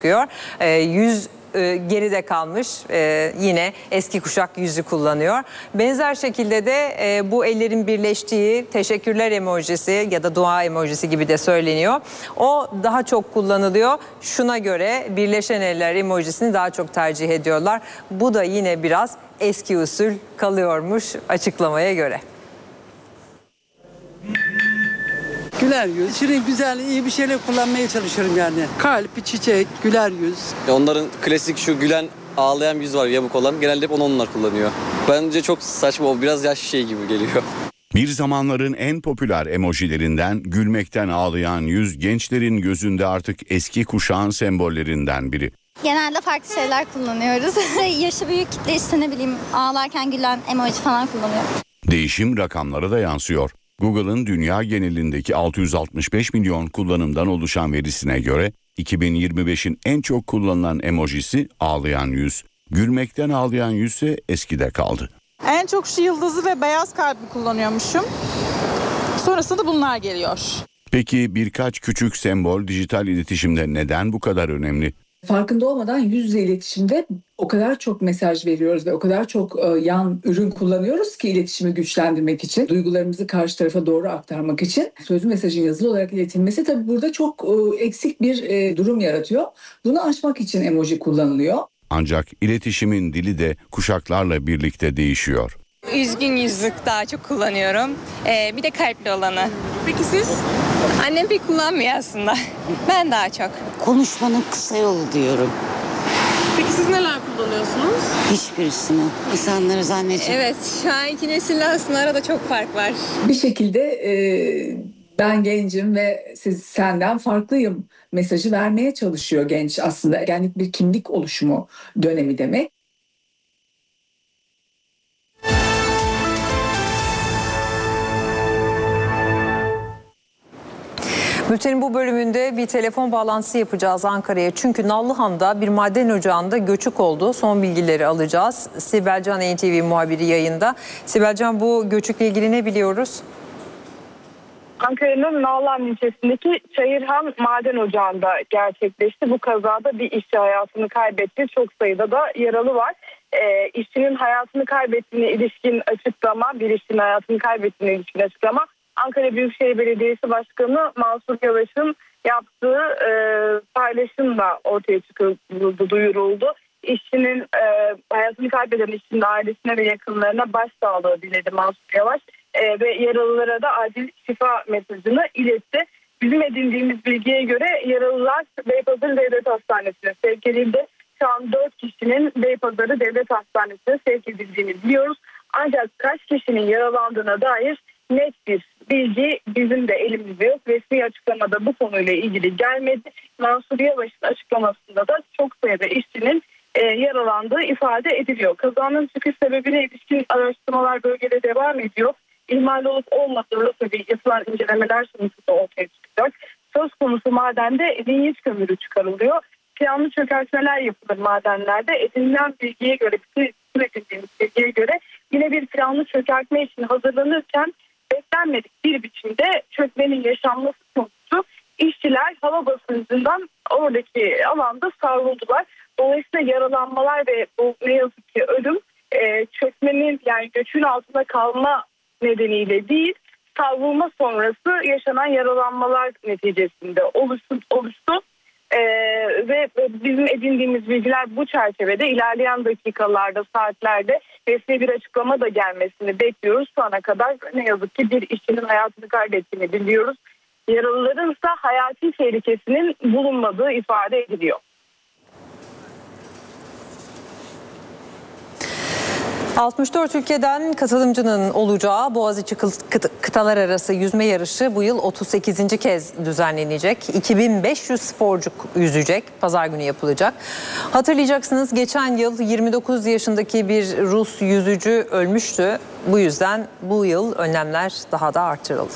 çıkıyor. Yüz geride kalmış, yine eski kuşak yüzü kullanıyor. Benzer şekilde de bu ellerin birleştiği teşekkürler emojisi ya da dua emojisi gibi de söyleniyor. O daha çok kullanılıyor. Şuna göre birleşen eller emojisini daha çok tercih ediyorlar. Bu da yine biraz eski usul kalıyormuş açıklamaya göre. Güler yüz, şirin, güzel, iyi bir şeyler kullanmaya çalışıyorum yani. Kalp, çiçek, güler yüz. Onların klasik şu gülen, ağlayan bir yüz var, yamuk olan. Genelde hep onlar kullanıyor. Bence çok saçma, o biraz yaş şey gibi geliyor. Bir zamanların en popüler emojilerinden gülmekten ağlayan yüz gençlerin gözünde artık eski kuşağın sembollerinden biri. Genelde farklı şeyler kullanıyoruz. Yaşı büyük kitle işte ne bileyim ağlarken gülen emoji falan kullanıyor. Değişim rakamlara da yansıyor. Google'ın dünya genelindeki 665 milyon kullanımdan oluşan verisine göre 2025'in en çok kullanılan emojisi ağlayan yüz. Gülmekten ağlayan yüz ise eskide kaldı. En çok şu yıldızı ve beyaz kalbi kullanıyormuşum. Sonrasında bunlar geliyor. Peki birkaç küçük sembol dijital iletişimde neden bu kadar önemli? Farkında olmadan yüz yüze iletişimde o kadar çok mesaj veriyoruz ve o kadar çok yan ürün kullanıyoruz ki iletişimi güçlendirmek için, duygularımızı karşı tarafa doğru aktarmak için. Sözlü mesajın yazılı olarak iletilmesi tabii burada çok eksik bir durum yaratıyor. Bunu aşmak için emoji kullanılıyor. Ancak iletişimin dili de kuşaklarla birlikte değişiyor. Üzgün yüzlük daha çok kullanıyorum. Bir de kalpli olanı. Peki siz? Annem pek kullanmıyor aslında. Ben daha çok. Konuşmanın kısa yolu diyorum. Peki siz neler kullanıyorsunuz? Hiçbirisini. İnsanları zannedecek. Evet, şu an iki nesille aslında arada çok fark var. Bir şekilde ben gencim ve senden farklıyım mesajı vermeye çalışıyor genç aslında. Ergenlik bir kimlik oluşumu dönemi demek. Bültenin bu bölümünde bir telefon bağlantısı yapacağız Ankara'ya. Çünkü Nallıhan'da bir maden ocağında göçük oldu. Son bilgileri alacağız. Sibel Can NTV muhabiri yayında. Sibel Can, bu göçükle ilgili ne biliyoruz? Ankara'nın Nallıhan ilçesindeki Çayırhan Maden Ocağı'nda gerçekleşti. Bu kazada bir işçi hayatını kaybetti. Çok sayıda da yaralı var. İşçinin hayatını kaybettiğine ilişkin açıklama, bir işçinin hayatını kaybettiğine ilişkin açıklama Ankara Büyükşehir Belediyesi Başkanı Mansur Yavaş'ın yaptığı paylaşımla ortaya çıkarıldı, duyuruldu. İşçinin hayatını kaybeden işçinin ailesine ve yakınlarına başsağlığı diledi Mansur Yavaş ve yaralılara da acil şifa mesajını iletti. Bizim edindiğimiz bilgiye göre yaralılar Beypazarı Devlet Hastanesi'ne sevk edildi. Şu an 4 kişinin Beypazarı Devlet Hastanesi'ne sevk edildiğini biliyoruz. Ancak kaç kişinin yaralandığına dair net bir bilgi bizim de elimizde yok. Resmi açıklamada bu konuyla ilgili gelmedi. Mansur Yavaş'ın açıklamasında da çok sayıda işçinin yaralandığı ifade ediliyor. Kazanın çıkış sebebine ilişkin araştırmalar bölgede devam ediyor. İhmal olup olmadığı tabii yapılan incelemeler sonucunda ortaya çıkacak. Söz konusu madende linyit kömürü çıkarılıyor. Planlı çökertmeler yapılır madenlerde. Edinilen bilgiye göre, edindiğimiz bilgiye göre yine bir planlı çökertme için hazırlanırken beklenmedik bir biçimde çökmenin yaşanması sonucu işçiler hava basıncından oradaki alanda savruldular. Dolayısıyla yaralanmalar ve bu ne yazık ki ölüm çökmenin yani göçün altında kalma nedeniyle değil, savrulma sonrası yaşanan yaralanmalar neticesinde oluştu. Ve bizim edindiğimiz bilgiler bu çerçevede ilerleyen dakikalarda, saatlerde resmi bir açıklama da gelmesini bekliyoruz. Şu ana kadar ne yazık ki bir işçinin hayatını kaybettiğini biliyoruz. Yaralıların ise hayati tehlikesinin bulunmadığı ifade ediliyor. 64 ülkeden katılımcının olacağı Boğaziçi kıtalar arası yüzme yarışı bu yıl 38. kez düzenlenecek. 2500 sporcu yüzecek. Pazar günü yapılacak. Hatırlayacaksınız, geçen yıl 29 yaşındaki bir Rus yüzücü ölmüştü. Bu yüzden bu yıl önlemler daha da artırıldı.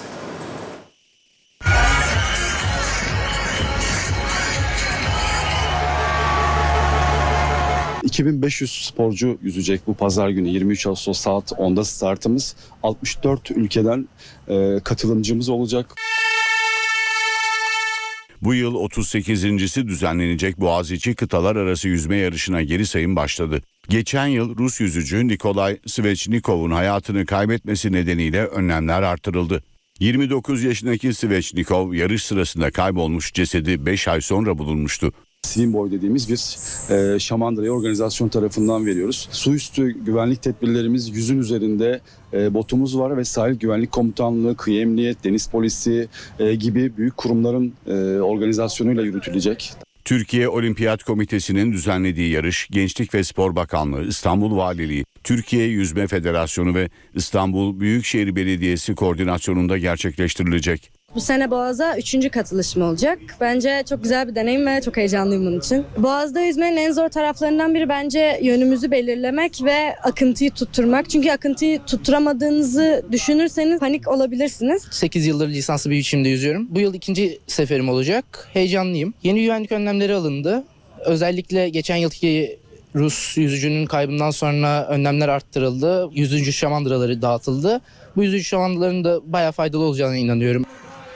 ...2500 sporcu yüzecek bu pazar günü 23 Ağustos saat 10'da startımız. 64 ülkeden katılımcımız olacak. Bu yıl 38.si düzenlenecek Boğaziçi kıtalar arası yüzme yarışına geri sayım başladı. Geçen yıl Rus yüzücü Nikolay Svechnikov'un hayatını kaybetmesi nedeniyle önlemler artırıldı. 29 yaşındaki Svechnikov yarış sırasında kaybolmuş cesedi 5 ay sonra bulunmuştu. Swim Boy dediğimiz bir şamandırayı organizasyon tarafından veriyoruz. Su üstü güvenlik tedbirlerimiz yüzün üzerinde botumuz var ve sahil güvenlik komutanlığı, kıyı emniyet, deniz polisi gibi büyük kurumların organizasyonuyla yürütülecek. Türkiye Olimpiyat Komitesi'nin düzenlediği yarış, Gençlik ve Spor Bakanlığı, İstanbul Valiliği, Türkiye Yüzme Federasyonu ve İstanbul Büyükşehir Belediyesi koordinasyonunda gerçekleştirilecek. Bu sene Boğaz'a 3. katılışım olacak. Bence çok güzel bir deneyim ve çok heyecanlıyım bunun için. Boğaz'da yüzmenin en zor taraflarından biri bence yönümüzü belirlemek ve akıntıyı tutturmak. Çünkü akıntıyı tutturamadığınızı düşünürseniz panik olabilirsiniz. 8 yıldır lisanslı bir biçimde yüzüyorum. Bu yıl 2. seferim olacak. Heyecanlıyım. Yeni güvenlik önlemleri alındı. Özellikle geçen yılki Rus yüzücünün kaybından sonra önlemler arttırıldı. Yüzücü şamandıraları dağıtıldı. Bu yüzücü şamandıraların da bayağı faydalı olacağına inanıyorum.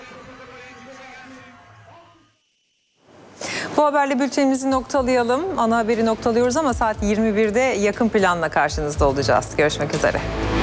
Bu haberle bültenimizi noktalayalım. Ana haberi noktalıyoruz ama saat 21'de yakın planla karşınızda olacağız. Görüşmek üzere.